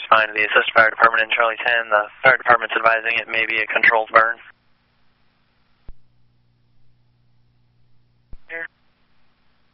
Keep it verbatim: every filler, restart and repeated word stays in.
respond to the assist fire department in Charlie ten. The fire department's advising it may be a controlled burn.